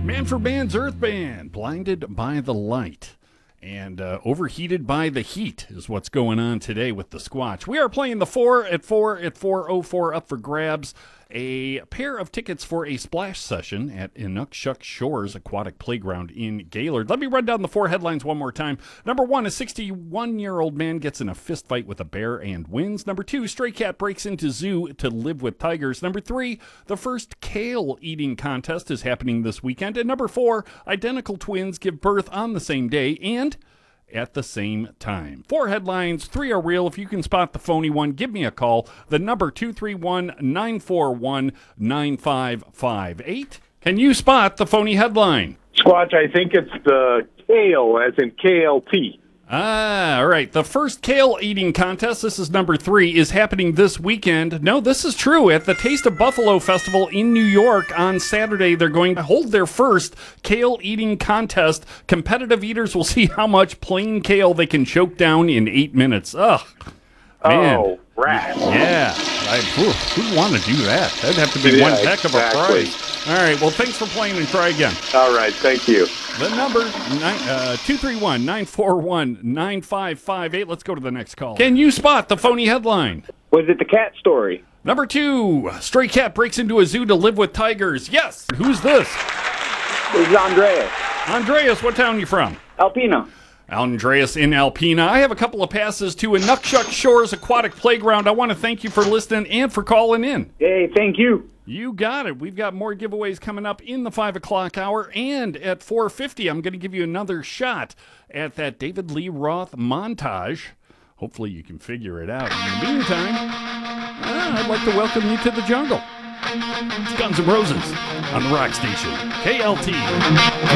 Manfred Mann's Earth Band, Blinded by the Light. And Overheated by the Heat is what's going on today with the Squatch. We are playing the 4 at 404 up for grabs. A pair of tickets for a splash session at Inukshuk Shores Aquatic Playground in Gaylord. Let me run down the 4 headlines one more time. Number 1, a 61-year-old man gets in a fist fight with a bear and wins. Number 2, stray cat breaks into zoo to live with tigers. Number 3, the first kale eating contest is happening this weekend. And number 4, identical twins give birth on the same day and at the same time. 4 headlines, 3 are real. If you can spot the phony one, give me a call. The number 231-941-9558. Can you spot the phony headline? Squatch, I think it's the kale, as in KLT. All right. The first kale eating contest, this is number 3, is happening this weekend. No, this is true. At the Taste of Buffalo Festival in New York on Saturday, they're going to hold their first kale eating contest. Competitive eaters will see how much plain kale they can choke down in 8 minutes. Ugh. Man. Oh, rat. Yeah. Who'd want to do that? That'd have to be one heck of a prize. All right. Well, thanks for playing and try again. All right. Thank you. The number, 231-941-9558. Let's go to the next call. Can you spot the phony headline? Was it the cat story? Number 2, stray cat breaks into a zoo to live with tigers. Yes. Who's this? This is Andreas. Andreas, what town you from? Alpina. Andreas in Alpena. I have a couple of passes to Inukshuk Shores Aquatic Playground. I want to thank you for listening and for calling in. Hey, thank you. You got it. We've got more giveaways coming up in the 5 o'clock hour. And at 4:50, I'm going to give you another shot at that David Lee Roth montage. Hopefully you can figure it out. In the meantime, I'd like to welcome you to the jungle. It's Guns N' Roses on the Rock Station, KLT.